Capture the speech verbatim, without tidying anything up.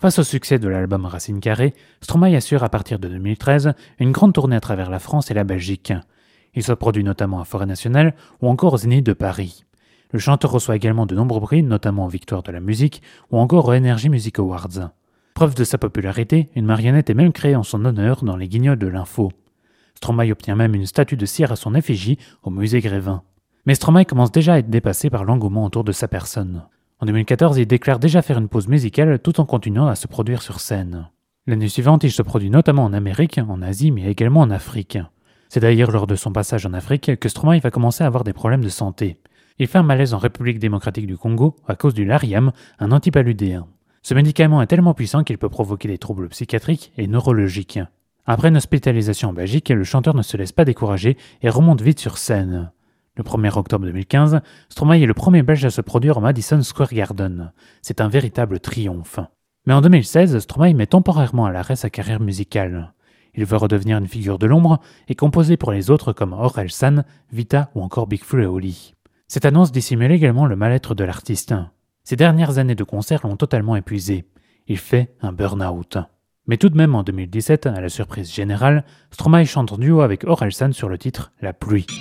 Face au succès de l'album Racine Carrée, Stromae assure à partir de deux mille treize une grande tournée à travers la France et la Belgique. Il se produit notamment à Forêt Nationale ou encore au Zénith de Paris. Le chanteur reçoit également de nombreux prix, notamment aux Victoires de la musique ou encore aux Energy Music Awards. Preuve de sa popularité, une marionnette est même créée en son honneur dans les Guignols de l'Info. Stromae obtient même une statue de cire à son effigie au musée Grévin. Mais Stromae commence déjà à être dépassé par l'engouement autour de sa personne. En deux mille quatorze, il déclare déjà faire une pause musicale tout en continuant à se produire sur scène. L'année suivante, il se produit notamment en Amérique, en Asie, mais également en Afrique. C'est d'ailleurs lors de son passage en Afrique que Stromae va commencer à avoir des problèmes de santé. Il fait un malaise en République démocratique du Congo à cause du Lariam, un antipaludéen. Ce médicament est tellement puissant qu'il peut provoquer des troubles psychiatriques et neurologiques. Après une hospitalisation en Belgique, le chanteur ne se laisse pas décourager et remonte vite sur scène. Le premier octobre deux mille quinze, Stromae est le premier Belge à se produire au Madison Square Garden. C'est un véritable triomphe. Mais en deux mille seize, Stromae met temporairement à l'arrêt sa carrière musicale. Il veut redevenir une figure de l'ombre et composer pour les autres comme Orelsan, Vita ou encore Big Flo et Oli. Cette annonce dissimule également le mal-être de l'artiste. Ses dernières années de concert l'ont totalement épuisé. Il fait un burn-out. Mais tout de même en deux mille dix-sept, à la surprise générale, Stromae chante en duo avec Orelsan sur le titre « La pluie ».